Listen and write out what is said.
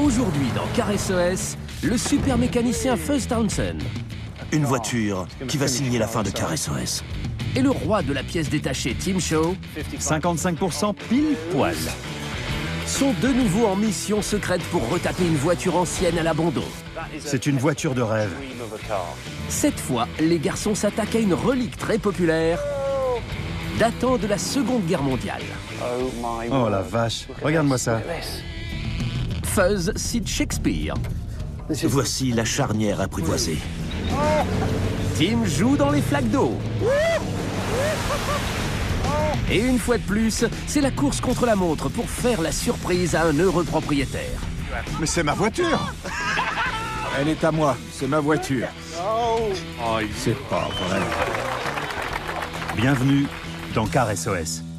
Aujourd'hui dans Car SOS, le super mécanicien Fuzz Townsend Une voiture qui va signer la fin de Car SOS. et le roi de la pièce détachée Tim Shaw 55% pile poil. sont de nouveau en mission secrète pour retaper une voiture ancienne à l'abandon. C'est une voiture de rêve. Cette fois, les garçons s'attaquent à une relique très populaire datant de la Seconde Guerre mondiale. Oh la vache, regarde-moi ça. Fuzz cite Shakespeare. Voici la charnière apprivoisée. Tim joue dans les flaques d'eau. Et une fois de plus, c'est la course contre la montre pour faire la surprise à un heureux propriétaire. Mais c'est ma voiture! Elle est à moi, c'est ma voiture. C'est pas vrai. Bienvenue dans Car SOS.